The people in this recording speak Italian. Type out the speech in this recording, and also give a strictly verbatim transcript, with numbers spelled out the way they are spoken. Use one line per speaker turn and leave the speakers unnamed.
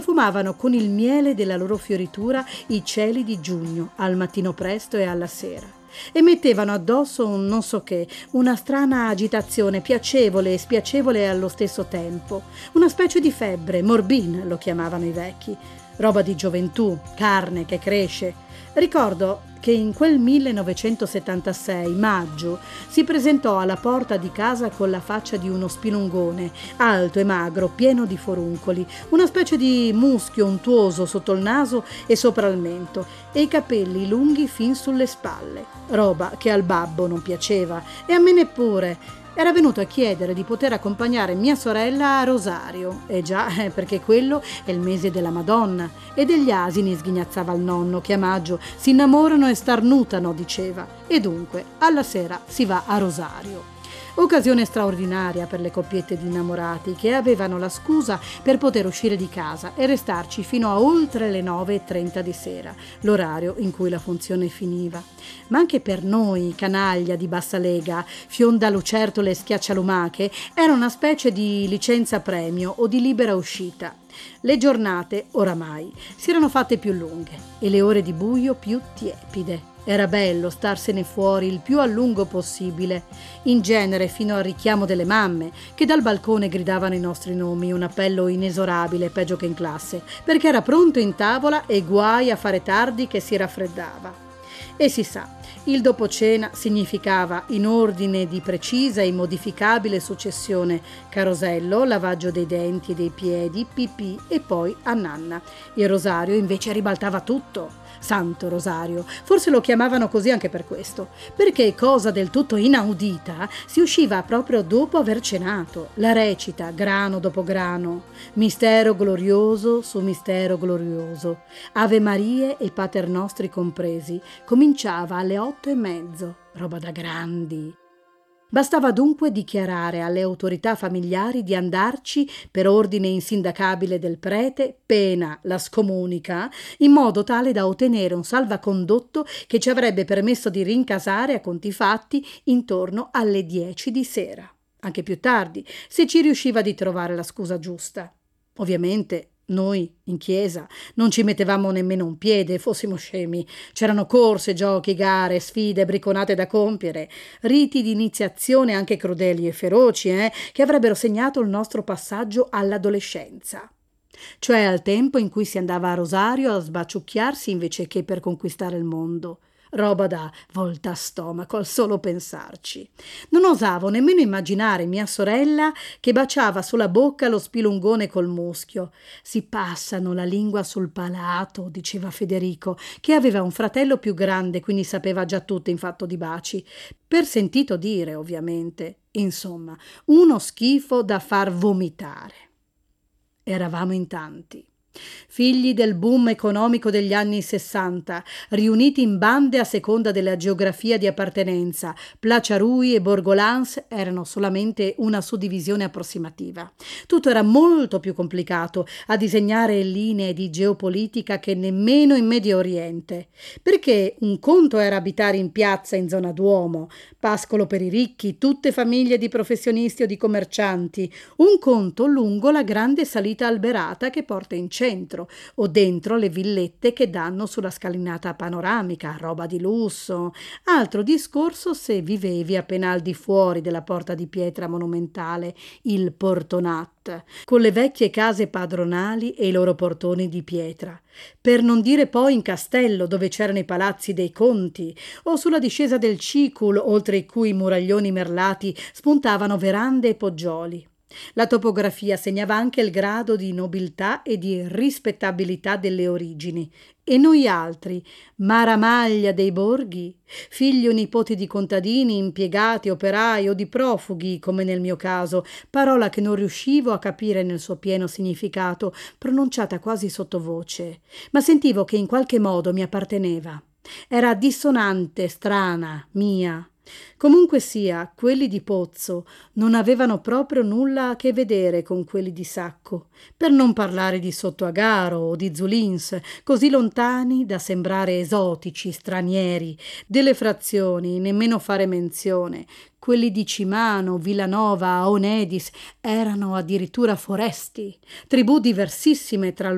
profumavano con il miele della loro fioritura i cieli di giugno, al mattino presto e alla sera, e mettevano addosso un non so che, una strana agitazione, piacevole e spiacevole allo stesso tempo, una specie di febbre, morbin lo chiamavano i vecchi, roba di gioventù, carne che cresce. Ricordo che in quel millenovecentosettantasei, maggio, si presentò alla porta di casa con la faccia di uno spilungone, alto e magro, pieno di foruncoli, una specie di muschio untuoso sotto il naso e sopra il mento, e i capelli lunghi fin sulle spalle, roba che al babbo non piaceva, e a me neppure. Era venuto a chiedere di poter accompagnare mia sorella a Rosario, e già, eh, perché quello è il mese della Madonna, e degli asini, sghignazzava il nonno, che a maggio si innamorano e starnutano, diceva, e dunque alla sera si va a Rosario. Occasione straordinaria per le coppiette di innamorati che avevano la scusa per poter uscire di casa e restarci fino a oltre le nove e trenta di sera, l'orario in cui la funzione finiva. Ma anche per noi, canaglia di bassa lega, fiondalucertole e schiaccialumache, era una specie di licenza premio o di libera uscita. Le giornate, oramai, si erano fatte più lunghe e le ore di buio più tiepide. Era bello starsene fuori il più a lungo possibile, in genere fino al richiamo delle mamme, che dal balcone gridavano i nostri nomi, un appello inesorabile, peggio che in classe, perché era pronto in tavola e guai a fare tardi che si raffreddava. E si sa, il dopo cena significava, in ordine di precisa e immodificabile successione, carosello, lavaggio dei denti e dei piedi, pipì e poi a nanna. Il rosario invece ribaltava tutto. Santo Rosario, forse lo chiamavano così anche per questo, perché, cosa del tutto inaudita, si usciva proprio dopo aver cenato, la recita, grano dopo grano, mistero glorioso su mistero glorioso, Ave Marie e Pater Nostri compresi, cominciava alle otto e mezzo, roba da grandi. Bastava dunque dichiarare alle autorità familiari di andarci per ordine insindacabile del prete, pena la scomunica, in modo tale da ottenere un salvacondotto che ci avrebbe permesso di rincasare a conti fatti intorno alle dieci di sera, anche più tardi, se ci riusciva di trovare la scusa giusta. Ovviamente noi, in chiesa, non ci mettevamo nemmeno un piede, fossimo scemi. C'erano corse, giochi, gare, sfide, briconate da compiere, riti di iniziazione anche crudeli e feroci, eh, che avrebbero segnato il nostro passaggio all'adolescenza. Cioè al tempo in cui si andava a Rosario a sbaciucchiarsi invece che per conquistare il mondo. Roba da volta a stomaco al solo pensarci. Non osavo nemmeno immaginare mia sorella che baciava sulla bocca lo spilungone col muschio. Si passano la lingua sul palato, diceva Federico, che aveva un fratello più grande, quindi sapeva già tutto in fatto di baci. Per sentito dire, ovviamente. Insomma, uno schifo da far vomitare. Eravamo in tanti. Figli del boom economico degli anni sessanta, riuniti in bande a seconda della geografia di appartenenza, Placiarui e Borgolans erano solamente una suddivisione approssimativa. Tutto era molto più complicato a disegnare linee di geopolitica che nemmeno in Medio Oriente, perché un conto era abitare in piazza in zona Duomo, pascolo per i ricchi, tutte famiglie di professionisti o di commercianti, un conto lungo la grande salita alberata che porta in centro, o dentro le villette che danno sulla scalinata panoramica, roba di lusso. Altro discorso se vivevi appena al di fuori della porta di pietra monumentale, il Portonat, con le vecchie case padronali e i loro portoni di pietra. Per non dire poi in castello, dove c'erano i palazzi dei conti, o sulla discesa del Cicul, oltre i cui muraglioni merlati spuntavano verande e poggioli. La topografia segnava anche il grado di nobiltà e di rispettabilità delle origini, e noi altri, maramaglia dei borghi, figli o nipoti di contadini, impiegati, operai o di profughi, come nel mio caso, parola che non riuscivo a capire nel suo pieno significato, pronunciata quasi sottovoce, ma sentivo che in qualche modo mi apparteneva. Era dissonante, strana, mia. Comunque sia, quelli di Pozzo non avevano proprio nulla a che vedere con quelli di Sacco, per non parlare di Sottoagaro o di Zulins, così lontani da sembrare esotici, stranieri, delle frazioni, nemmeno fare menzione. Quelli di Cimano, Villanova, Onedis erano addirittura foresti, tribù diversissime tra